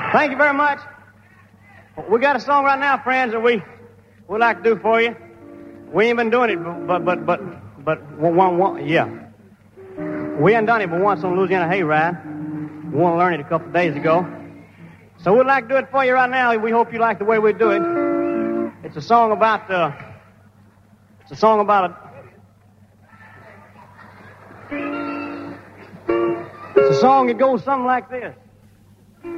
Thank you very much. We got a song right now, friends, that we'd like to do for you. We ain't been doing it, but one, yeah. We hadn't done it but once on Louisiana Hayride. We want to learn it a couple of days ago. So we'd like to do it for you right now. We hope you like the way we do it. It's a song about it's a song about it's a song that goes something like this.